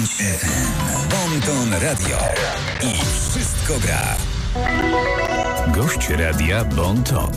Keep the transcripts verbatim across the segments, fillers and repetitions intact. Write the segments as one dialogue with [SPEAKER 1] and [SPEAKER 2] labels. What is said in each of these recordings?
[SPEAKER 1] F M, Bonton Radio i wszystko gra. Gość radia Bonton.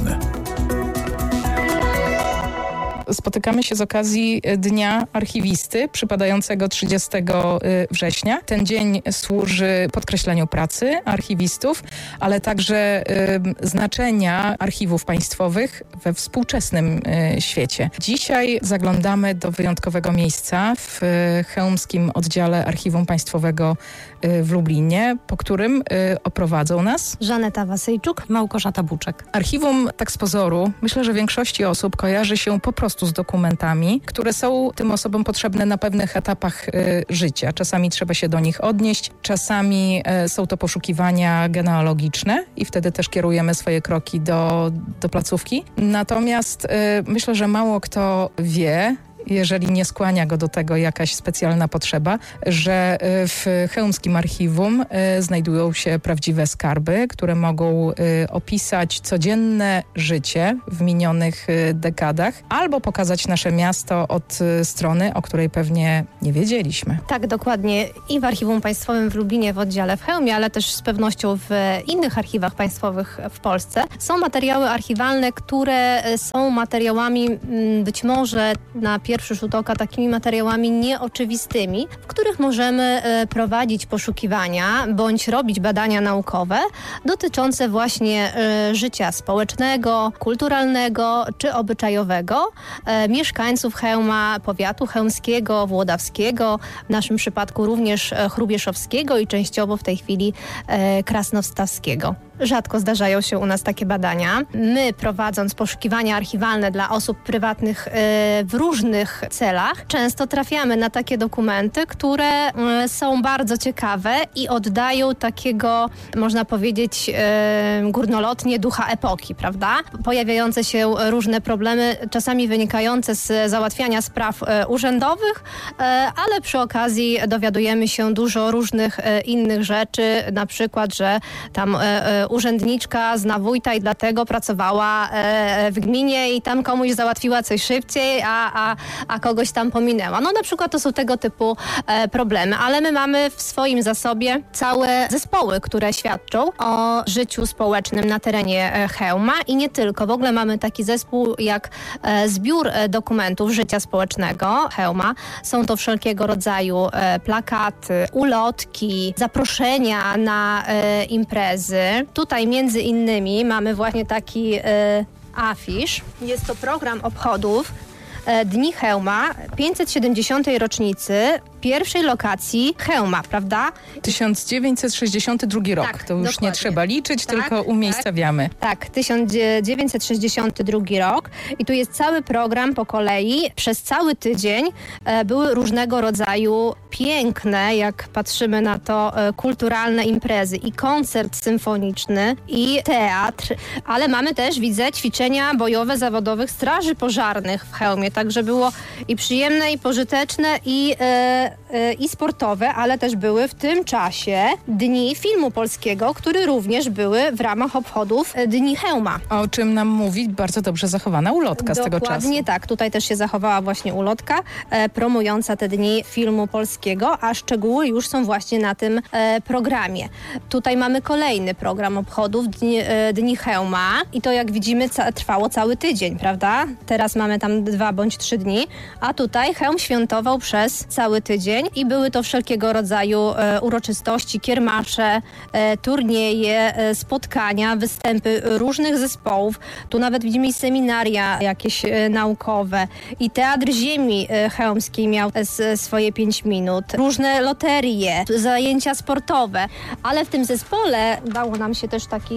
[SPEAKER 2] Spotykamy się z okazji Dnia Archiwisty przypadającego trzydziestego września. Ten dzień służy podkreśleniu pracy archiwistów, ale także y, znaczenia archiwów państwowych we współczesnym y, świecie. Dzisiaj zaglądamy do wyjątkowego miejsca w y, chełmskim oddziale Archiwum Państwowego y, w Lublinie, po którym y, oprowadzą nas
[SPEAKER 3] Żaneta Wasyjczuk, Małgorzata Buczek.
[SPEAKER 2] Archiwum, tak z pozoru, myślę, że większości osób kojarzy się po prostu z dokumentami, które są tym osobom potrzebne na pewnych etapach y, życia. Czasami trzeba się do nich odnieść, czasami y, są to poszukiwania genealogiczne i wtedy też kierujemy swoje kroki do, do placówki. Natomiast y, myślę, że mało kto wie, jeżeli nie skłania go do tego jakaś specjalna potrzeba, że w chełmskim archiwum znajdują się prawdziwe skarby, które mogą opisać codzienne życie w minionych dekadach albo pokazać nasze miasto od strony, o której pewnie nie wiedzieliśmy.
[SPEAKER 3] Tak, dokładnie. I w Archiwum Państwowym w Lublinie w oddziale w Chełmie, ale też z pewnością w innych archiwach państwowych w Polsce są materiały archiwalne, które są materiałami być może na pierwszy pierwszy rzut oka takimi materiałami nieoczywistymi, w których możemy e, prowadzić poszukiwania bądź robić badania naukowe dotyczące właśnie e, życia społecznego, kulturalnego czy obyczajowego e, mieszkańców Chełma, powiatu chełmskiego, włodawskiego, w naszym przypadku również e, chrubieszowskiego i częściowo w tej chwili e, krasnostawskiego. Rzadko zdarzają się u nas takie badania. My, prowadząc poszukiwania archiwalne dla osób prywatnych w różnych celach, często trafiamy na takie dokumenty, które są bardzo ciekawe i oddają takiego, można powiedzieć, górnolotnie ducha epoki, prawda? Pojawiające się różne problemy, czasami wynikające z załatwiania spraw urzędowych, ale przy okazji dowiadujemy się dużo różnych innych rzeczy, na przykład, że tam urzędniczka zna wójta i dlatego pracowała e, w gminie i tam komuś załatwiła coś szybciej, a, a, a kogoś tam pominęła. No na przykład to są tego typu e, problemy, ale my mamy w swoim zasobie całe zespoły, które świadczą o życiu społecznym na terenie e, Chełma i nie tylko. W ogóle mamy taki zespół jak e, zbiór e, dokumentów życia społecznego Chełma. Są to wszelkiego rodzaju e, plakaty, ulotki, zaproszenia na e, imprezy. Tutaj między innymi mamy właśnie taki e, afisz. Jest to program obchodów e, Dni Chełma, pięćset siedemdziesiątej rocznicy pierwszej lokacji Chełma, prawda?
[SPEAKER 2] tysiąc dziewięćset sześćdziesiąty drugi rok.
[SPEAKER 3] Tak,
[SPEAKER 2] to już
[SPEAKER 3] dokładnie.
[SPEAKER 2] Nie trzeba liczyć,
[SPEAKER 3] Tak,
[SPEAKER 2] tylko umiejscawiamy.
[SPEAKER 3] Tak, tak, tysiąc dziewięćset sześćdziesiąty drugi rok i tu jest cały program po kolei. Przez cały tydzień e, były różnego rodzaju piękne, jak patrzymy na to, e, kulturalne imprezy i koncert symfoniczny i teatr, ale mamy też, widzę, ćwiczenia bojowe zawodowych straży pożarnych w Chełmie, także było i przyjemne, i pożyteczne, i e, i sportowe, ale też były w tym czasie Dni Filmu Polskiego, które również były w ramach obchodów Dni Chełma.
[SPEAKER 2] O czym nam mówi bardzo dobrze zachowana ulotka z tego czasu.
[SPEAKER 3] Dokładnie tak. Tutaj też się zachowała właśnie ulotka e, promująca te Dni Filmu Polskiego, a szczegóły już są właśnie na tym e, programie. Tutaj mamy kolejny program obchodów Dni, e, Dni Chełma i to, jak widzimy, ca- trwało cały tydzień, prawda? Teraz mamy tam dwa bądź trzy dni, a tutaj Chełm świętował przez cały tydzień i były to wszelkiego rodzaju e, uroczystości, kiermasze, e, turnieje, e, spotkania, występy różnych zespołów. Tu nawet widzimy i seminaria jakieś e, naukowe i Teatr Ziemi e, Chełmskiej miał e, swoje pięć minut. Różne loterie, zajęcia sportowe, ale w tym zespole udało nam się też taki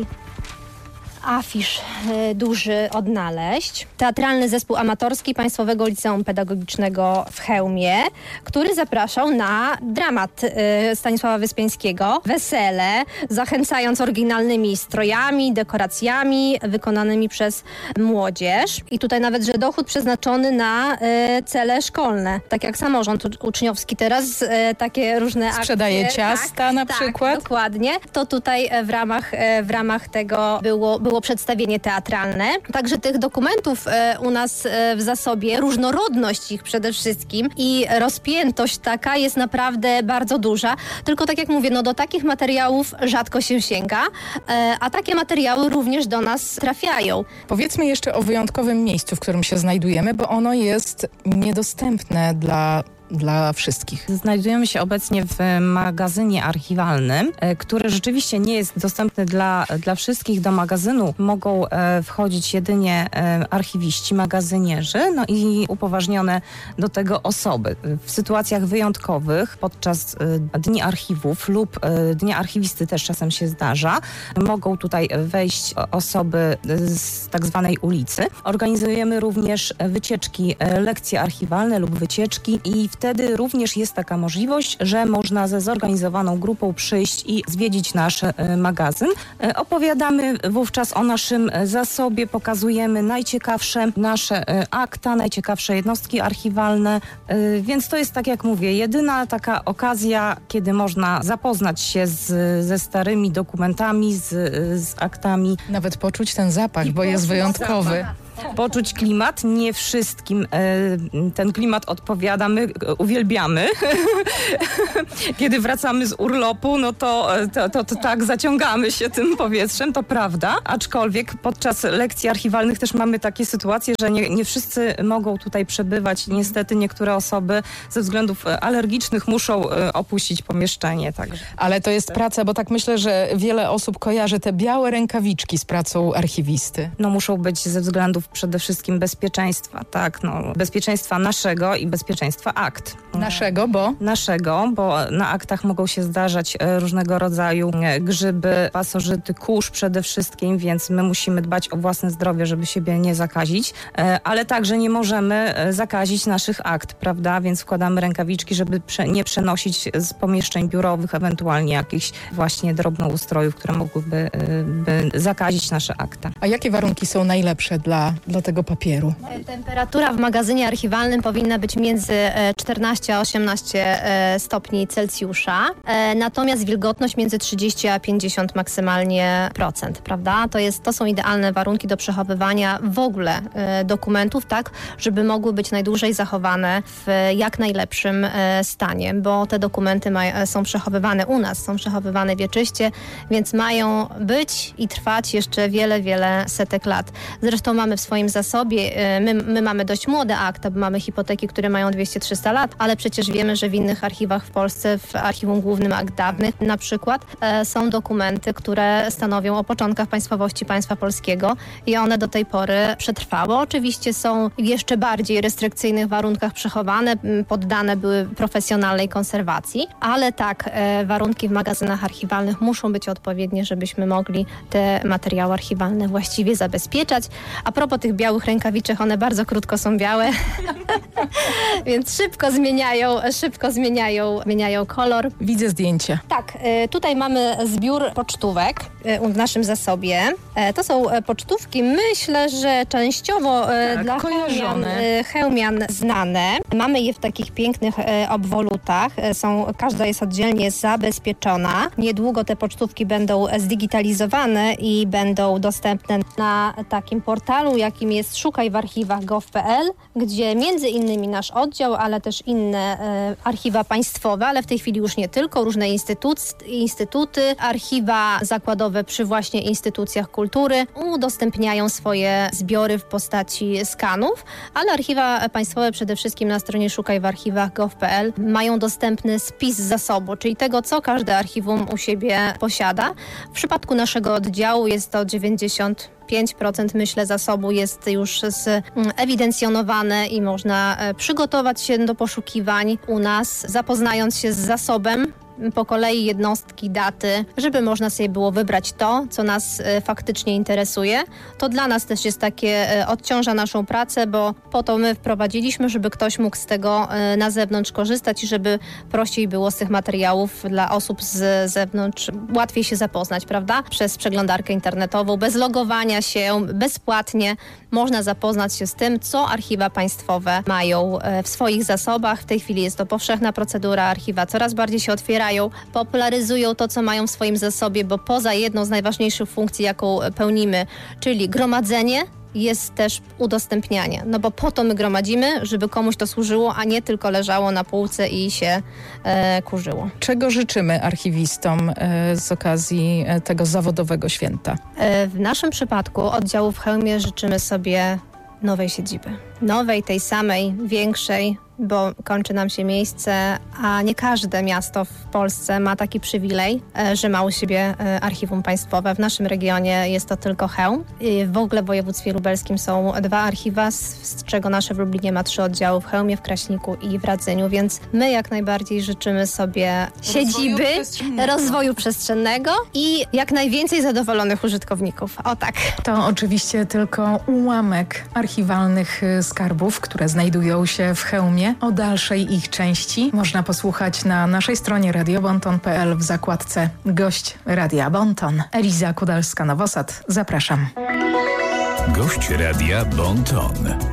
[SPEAKER 3] afisz y, duży odnaleźć. Teatralny Zespół Amatorski Państwowego Liceum Pedagogicznego w Chełmie, który zapraszał na dramat y, Stanisława Wyspiańskiego, Wesele, zachęcając oryginalnymi strojami, dekoracjami wykonanymi przez młodzież. I tutaj nawet, że dochód przeznaczony na y, cele szkolne. Tak jak samorząd uczniowski teraz y, takie różne akcje.
[SPEAKER 2] Sprzedaje ciasta
[SPEAKER 3] tak,
[SPEAKER 2] na
[SPEAKER 3] tak,
[SPEAKER 2] przykład.
[SPEAKER 3] Dokładnie. To tutaj w ramach, w ramach tego było, było było przedstawienie teatralne. Także tych dokumentów u nas w zasobie, różnorodność ich przede wszystkim i rozpiętość taka jest naprawdę bardzo duża. Tylko tak jak mówię, no do takich materiałów rzadko się sięga, a takie materiały również do nas trafiają.
[SPEAKER 2] Powiedzmy jeszcze o wyjątkowym miejscu, w którym się znajdujemy, bo ono jest niedostępne dla dla wszystkich.
[SPEAKER 4] Znajdujemy się obecnie w magazynie archiwalnym, który rzeczywiście nie jest dostępny dla, dla wszystkich. Do magazynu mogą wchodzić jedynie archiwiści, magazynierzy, no i upoważnione do tego osoby. W sytuacjach wyjątkowych, podczas Dni Archiwów lub Dnia Archiwisty też czasem się zdarza, mogą tutaj wejść osoby z tak zwanej ulicy. Organizujemy również wycieczki, lekcje archiwalne lub wycieczki i wtedy również jest taka możliwość, że można ze zorganizowaną grupą przyjść i zwiedzić nasz magazyn. Opowiadamy wówczas o naszym zasobie, pokazujemy najciekawsze nasze akta, najciekawsze jednostki archiwalne, więc to jest, tak jak mówię, jedyna taka okazja, kiedy można zapoznać się z, ze starymi dokumentami, z, z aktami.
[SPEAKER 2] Nawet poczuć ten zapach, bo jest wyjątkowy.
[SPEAKER 4] Poczuć klimat. Nie wszystkim e, ten klimat odpowiada. My uwielbiamy. Kiedy wracamy z urlopu, no to, to, to, to tak zaciągamy się tym powietrzem, to prawda. Aczkolwiek podczas lekcji archiwalnych też mamy takie sytuacje, że nie, nie wszyscy mogą tutaj przebywać. Niestety niektóre osoby ze względów alergicznych muszą e, opuścić pomieszczenie. Także.
[SPEAKER 2] Ale to jest praca, bo tak myślę, że wiele osób kojarzy te białe rękawiczki z pracą archiwisty.
[SPEAKER 4] No muszą być ze względów przede wszystkim bezpieczeństwa, tak, no, bezpieczeństwa naszego i bezpieczeństwa akt.
[SPEAKER 2] Naszego, bo?
[SPEAKER 4] Naszego, bo na aktach mogą się zdarzać różnego rodzaju grzyby, pasożyty, kurz przede wszystkim, więc my musimy dbać o własne zdrowie, żeby siebie nie zakazić, ale także nie możemy zakazić naszych akt, prawda, więc wkładamy rękawiczki, żeby prze- nie przenosić z pomieszczeń biurowych ewentualnie jakichś właśnie drobnoustrojów, które mogłyby by zakazić nasze akta.
[SPEAKER 2] A jakie warunki są najlepsze dla dla tego papieru?
[SPEAKER 3] Temperatura w magazynie archiwalnym powinna być między czternaście a osiemnaście stopni Celsjusza, natomiast wilgotność między trzydzieści a pięćdziesiąt maksymalnie procent, prawda? To jest, to są idealne warunki do przechowywania w ogóle dokumentów, tak, żeby mogły być najdłużej zachowane w jak najlepszym stanie, bo te dokumenty ma, są przechowywane u nas, są przechowywane wieczyście, więc mają być i trwać jeszcze wiele, wiele setek lat. Zresztą mamy w swoim zasobie, my, my mamy dość młode akta, bo mamy hipoteki, które mają dwieście trzysta lat, ale przecież wiemy, że w innych archiwach w Polsce, w Archiwum Głównym Akt Dawnych na przykład, e, są dokumenty, które stanowią o początkach państwowości państwa polskiego i one do tej pory przetrwały. Oczywiście są w jeszcze bardziej restrykcyjnych warunkach przechowane, poddane były profesjonalnej konserwacji, ale tak, e, warunki w magazynach archiwalnych muszą być odpowiednie, żebyśmy mogli te materiały archiwalne właściwie zabezpieczać. A propos tych białych rękawiczek, one bardzo krótko są białe, więc szybko zmieniają, szybko zmieniają, zmieniają kolor.
[SPEAKER 2] Widzę zdjęcie.
[SPEAKER 3] Tak, tutaj mamy zbiór pocztówek w naszym zasobie. To są pocztówki, myślę, że częściowo tak, dla chełmian, chełmian znane. Mamy je w takich pięknych obwolutach. Są, każda jest oddzielnie zabezpieczona. Niedługo te pocztówki będą zdigitalizowane i będą dostępne na takim portalu, jakim jest szukaj w archiwach gov kropka p l, gdzie między innymi nasz oddział, ale też inne e, archiwa państwowe, ale w tej chwili już nie tylko, różne instytuc- instytuty, archiwa zakładowe przy właśnie instytucjach kultury udostępniają swoje zbiory w postaci skanów, ale archiwa państwowe przede wszystkim na stronie szukaj w archiwach gov kropka p l mają dostępny spis zasobu, czyli tego, co każde archiwum u siebie posiada. W przypadku naszego oddziału jest to dziewięćdziesiąt pięć procent myślę zasobu jest już zewidencjonowane i można przygotować się do poszukiwań u nas, zapoznając się z zasobem po kolei jednostki, daty, żeby można sobie było wybrać to, co nas e, faktycznie interesuje. To dla nas też jest takie, e, odciąża naszą pracę, bo po to my wprowadziliśmy, żeby ktoś mógł z tego e, na zewnątrz korzystać i żeby prościej było z tych materiałów dla osób z zewnątrz łatwiej się zapoznać, prawda? Przez przeglądarkę internetową, bez logowania się, bezpłatnie można zapoznać się z tym, co archiwa państwowe mają e, w swoich zasobach. W tej chwili jest to powszechna procedura, archiwa coraz bardziej się otwierają kraju, popularyzują to, co mają w swoim zasobie, bo poza jedną z najważniejszych funkcji, jaką pełnimy, czyli gromadzenie, jest też udostępnianie. No bo po to my gromadzimy, żeby komuś to służyło, a nie tylko leżało na półce i się e, kurzyło.
[SPEAKER 2] Czego życzymy archiwistom e, z okazji e, tego zawodowego święta?
[SPEAKER 3] E, w naszym przypadku oddziału w Chełmie życzymy sobie nowej siedziby. Nowej, tej samej, większej, bo kończy nam się miejsce, a nie każde miasto w Polsce ma taki przywilej, że ma u siebie archiwum państwowe. W naszym regionie jest to tylko Chełm. W ogóle w województwie lubelskim są dwa archiwa, z czego nasze w Lublinie ma trzy oddziały, w Chełmie, w Kraśniku i w Radzyniu, więc my jak najbardziej życzymy sobie siedziby, rozwoju przestrzennego, rozwoju przestrzennego i jak najwięcej zadowolonych użytkowników. O tak.
[SPEAKER 2] To oczywiście tylko ułamek archiwalnych skarbów, które znajdują się w Chełmie. O dalszej ich części można posłuchać na naszej stronie radio bonton kropka p l w zakładce Gość Radia Bonton. Eliza Kudalska-Nowosad, zapraszam.
[SPEAKER 1] Gość Radia Bonton.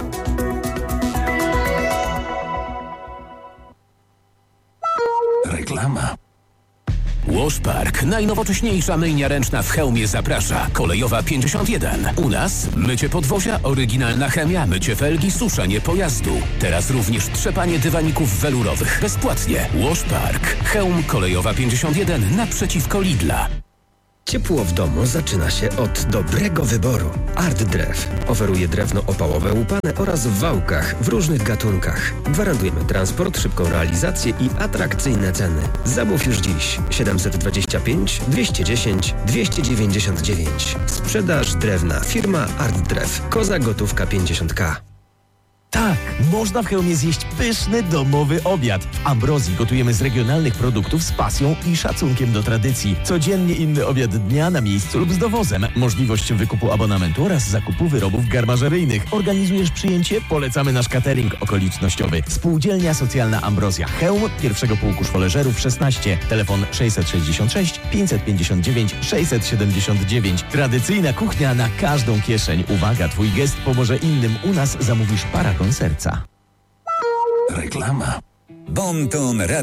[SPEAKER 1] Reklama. Washpark, najnowocześniejsza myjnia ręczna w Chełmie zaprasza. Kolejowa pięćdziesiąt jeden. U nas mycie podwozia, oryginalna chemia, mycie felgi, suszenie pojazdu. Teraz również trzepanie dywaników welurowych. Bezpłatnie. Washpark. Chełm, Kolejowa pięćdziesiąt jeden naprzeciwko Lidla.
[SPEAKER 5] Ciepło w domu zaczyna się od dobrego wyboru. Art Drew oferuje drewno opałowe łupane oraz w wałkach w różnych gatunkach. Gwarantujemy transport, szybką realizację i atrakcyjne ceny. Zamów już dziś siedemset dwadzieścia pięć dwieście dziesięć dwieście dziewięćdziesiąt dziewięć. Sprzedaż drewna. Firma Art Drew. Koza gotówka pięćdziesiąt ka.
[SPEAKER 6] Tak, można w Chełmie zjeść pyszny, domowy obiad. W Ambrozji gotujemy z regionalnych produktów z pasją i szacunkiem do tradycji. Codziennie inny obiad dnia na miejscu lub z dowozem. Możliwość wykupu abonamentu oraz zakupu wyrobów garmażeryjnych. Organizujesz przyjęcie? Polecamy nasz catering okolicznościowy. Spółdzielnia Socjalna Ambrozja Chełm, pierwszego pułku szwoleżerów szesnaście. Telefon sześćset sześćdziesiąt sześć pięćset pięćdziesiąt dziewięć sześćset siedemdziesiąt dziewięć. Tradycyjna kuchnia na każdą kieszeń. Uwaga, twój gest pomoże innym. U nas zamówisz paragon serca.
[SPEAKER 1] Reklama. Bonton Radio.